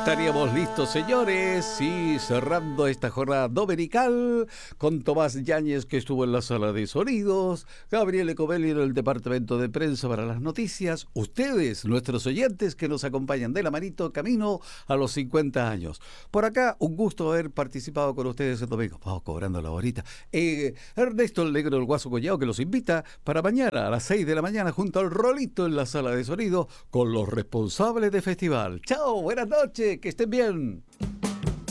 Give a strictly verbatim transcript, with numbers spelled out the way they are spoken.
Estaríamos listos, señores, y cerrando esta jornada dominical con Tomás Yáñez, que estuvo en la sala de sonidos, Gabriel Ecovelli en el departamento de prensa para las noticias, ustedes, nuestros oyentes que nos acompañan de la manito camino a los cincuenta años. Por acá, un gusto haber participado con ustedes el domingo. Vamos cobrando la horita. Eh, Ernesto el Negro, el Guaso Collao, que los invita para mañana a las seis de la mañana junto al Rolito en la sala de sonido con los responsables de festival. Chao, buenas noches, que estén bien.